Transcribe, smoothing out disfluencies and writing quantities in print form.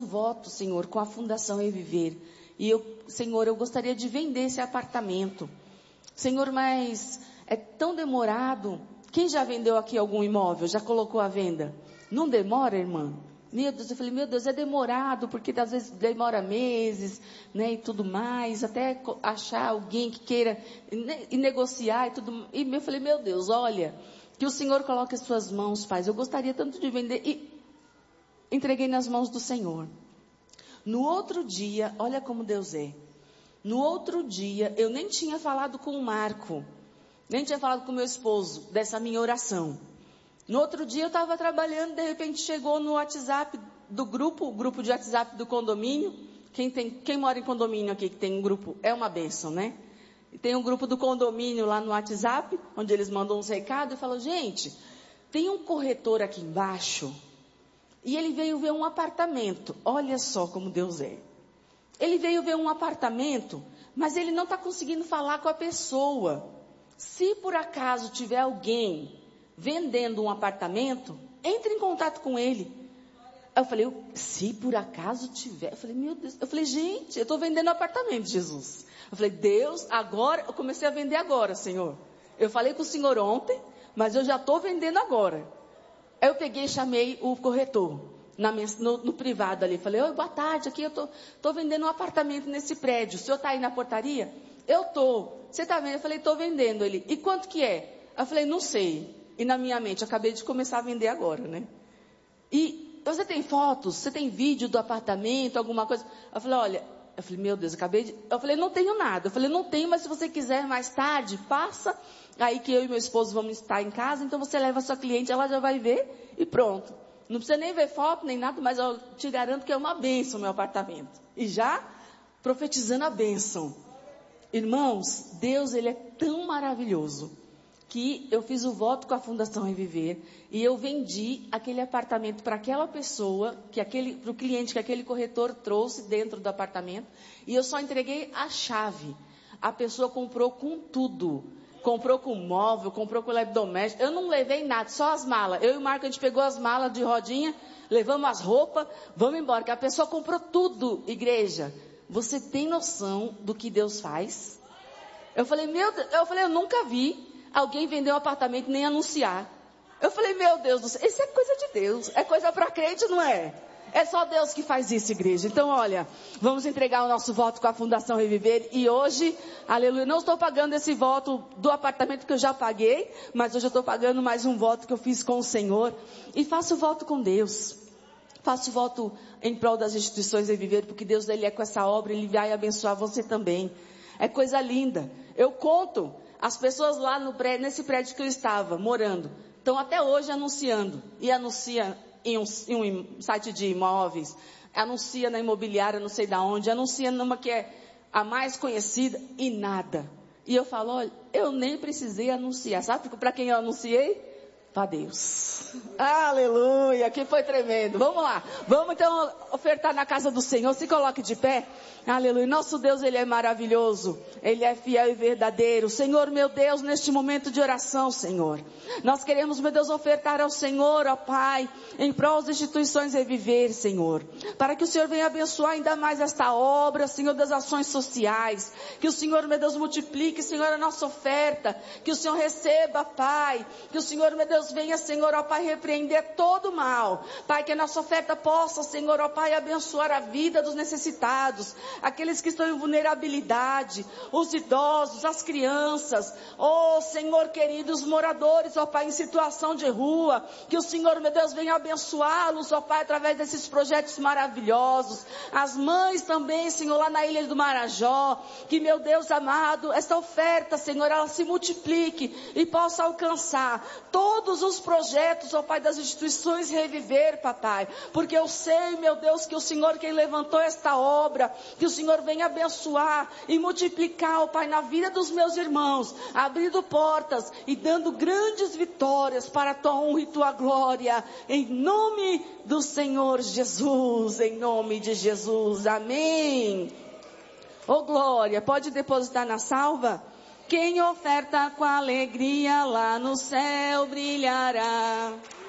voto, Senhor, com a Fundação Reviver. E Senhor, eu gostaria de vender esse apartamento. Senhor, mas é tão demorado. Quem já vendeu aqui algum imóvel? Já colocou à venda? Não demora, irmã? Meu Deus, eu falei, meu Deus, é demorado, porque às vezes demora meses, né, e tudo mais, até achar alguém que queira e negociar e tudo. E eu falei, meu Deus, olha, que o Senhor coloque as suas mãos, Pai. Eu gostaria tanto de vender. E entreguei nas mãos do Senhor. No outro dia, olha como Deus é. No outro dia, eu nem tinha falado com o Marco, nem tinha falado com o meu esposo dessa minha oração. No outro dia eu estava trabalhando, de repente chegou no WhatsApp do grupo, o grupo de WhatsApp do condomínio. Quem mora em condomínio aqui que tem um grupo, é uma bênção, né? E tem um grupo do condomínio lá no WhatsApp, onde eles mandam uns recados e falam, gente, tem um corretor aqui embaixo, e ele veio ver um apartamento. Olha só como Deus é. Ele veio ver um apartamento, mas ele não está conseguindo falar com a pessoa. Se por acaso tiver alguém vendendo um apartamento, entre em contato com ele. Eu falei, se por acaso tiver, eu falei, meu Deus, eu falei, gente, eu estou vendendo apartamento, Jesus. Eu falei, Deus, agora, eu comecei a vender agora, Senhor. Eu falei com o Senhor ontem, mas eu já estou vendendo agora. Aí eu peguei e chamei o corretor, no privado ali, falei, oi, boa tarde, aqui eu estou vendendo um apartamento nesse prédio, o senhor está aí na portaria? Eu estou. Você está vendo? Eu falei, estou vendendo. Ele, e quanto que é? Eu falei, não sei. E na minha mente, acabei de começar a vender agora, né? E você tem fotos? Você tem vídeo do apartamento, alguma coisa? Eu falei, olha, eu falei, meu Deus, eu falei, não tenho nada. Eu falei, não tenho, mas se você quiser mais tarde, passa. Aí que eu e meu esposo vamos estar em casa, então você leva a sua cliente, ela já vai ver e pronto. Não precisa nem ver foto, nem nada, mas eu te garanto que é uma bênção o meu apartamento. E já profetizando a bênção. Irmãos, Deus, Ele é tão maravilhoso, que eu fiz o voto com a Fundação Reviver e eu vendi aquele apartamento para aquela pessoa, para o cliente que aquele corretor trouxe dentro do apartamento, e eu só entreguei a chave. A pessoa comprou com tudo, comprou com móvel, comprou com eletrodoméstico, eu não levei nada, só as malas. Eu e o Marco, a gente pegou as malas de rodinha, levamos as roupas, vamos embora, que a pessoa comprou tudo. Igreja, você tem noção do que Deus faz? Eu falei, meu Deus, eu nunca vi alguém vender um apartamento e nem anunciar. Eu falei, meu Deus do céu, isso é coisa de Deus. É coisa para crente, não é? É só Deus que faz isso, igreja. Então, olha, vamos entregar o nosso voto com a Fundação Reviver. E hoje, aleluia, não estou pagando esse voto do apartamento que eu já paguei, mas hoje eu estou pagando mais um voto que eu fiz com o Senhor. E faço voto com Deus. Faço voto em prol das instituições Reviver, porque Deus, Ele é com essa obra, Ele vai abençoar você também. É coisa linda. Eu conto. As pessoas lá nesse prédio que eu estava morando, estão até hoje anunciando. E anuncia em um site de imóveis, anuncia na imobiliária, não sei de onde, anuncia numa que é a mais conhecida e nada. E eu falo, olha, eu nem precisei anunciar. Sabe para quem eu anunciei? Para Deus. Aleluia, que foi tremendo. Vamos lá, vamos então ofertar na casa do Senhor. Se coloque de pé. Aleluia, nosso Deus, Ele é maravilhoso, Ele é fiel e verdadeiro. Senhor, meu Deus, neste momento de oração, Senhor, nós queremos, meu Deus, ofertar ao Senhor, ó Pai, em prol das instituições Reviver, Senhor, para que o Senhor venha abençoar ainda mais esta obra, Senhor, das ações sociais, que o Senhor, meu Deus, multiplique, Senhor, a nossa oferta, que o Senhor receba, Pai, que o Senhor, meu Deus, venha, Senhor, ó Pai, repreender todo o mal, Pai, que a nossa oferta possa, Senhor, ó Pai, abençoar a vida dos necessitados, aqueles que estão em vulnerabilidade, os idosos, as crianças, oh Senhor querido, os moradores, ó Pai, em situação de rua, que o Senhor, meu Deus, venha abençoá-los, ó Pai, através desses projetos maravilhosos, as mães também, Senhor, lá na ilha do Marajó, que, meu Deus amado, esta oferta, Senhor, ela se multiplique e possa alcançar todos os projetos, ó Pai, das instituições Reviver, papai, porque eu sei, meu Deus, que o Senhor quem levantou esta obra, que o Senhor venha abençoar e multiplicar, ó Pai, na vida dos meus irmãos, abrindo portas e dando grandes vitórias para a tua honra e tua glória, em nome do Senhor Jesus, em nome de Jesus, amém. Oh glória, pode depositar na salva? Quem oferta com alegria lá no céu brilhará.